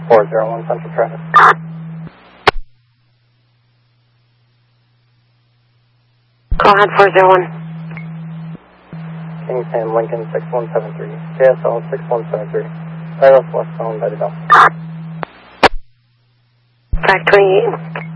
401 Central Traffic. Go ahead, 401. Kingston, Lincoln 6173, KSL 6173, right off westbound by the Bell. 528.